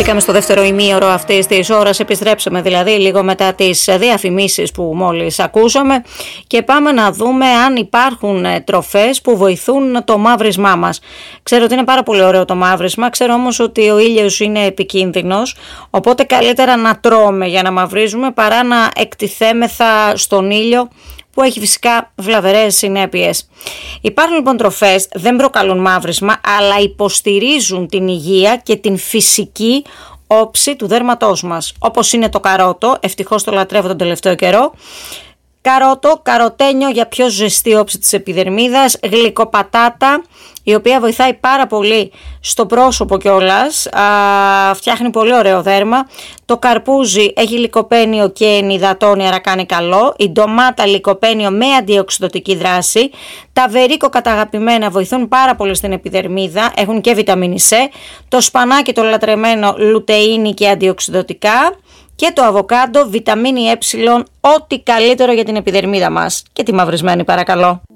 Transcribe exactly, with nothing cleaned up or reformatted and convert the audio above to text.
Μπήκαμε στο δεύτερο ημίωρο αυτής της ώρας, επιστρέψαμε δηλαδή λίγο μετά τις διαφημίσεις που μόλις ακούσαμε και πάμε να δούμε αν υπάρχουν τροφές που βοηθούν το μαύρισμά μας. Ξέρω ότι είναι πάρα πολύ ωραίο το μαύρισμα, ξέρω όμως ότι ο ήλιος είναι επικίνδυνος, οπότε καλύτερα να τρώμε για να μαυρίζουμε παρά να εκτιθέμεθα στον ήλιο, που έχει φυσικά βλαβερές συνέπειες. Υπάρχουν λοιπόν τροφές, δεν προκαλούν μαύρισμα, αλλά υποστηρίζουν την υγεία και την φυσική όψη του δέρματός μας, όπως είναι το καρότο, ευτυχώς το λατρεύω τον τελευταίο καιρό. Καρότο, καροτένιο για πιο ζεστή όψη της επιδερμίδας, γλυκοπατάτα, η οποία βοηθάει πάρα πολύ στο πρόσωπο κιόλας, α, φτιάχνει πολύ ωραίο δέρμα. Το καρπούζι έχει λικοπένιο και ενυδατώνει, άρα κάνει καλό. Η ντομάτα λικοπένιο με αντιοξυδωτική δράση. Τα βερίκο καταγαπημένα βοηθούν πάρα πολύ στην επιδερμίδα, έχουν και βιταμίνη C. Το σπανάκι το λατρεμένο λουτεΐνη και αντιοξυδωτικά. Και το αβοκάντο, βιταμίνη Ε, ό,τι καλύτερο για την επιδερμίδα μας και τη μαυρισμένη παρακαλώ.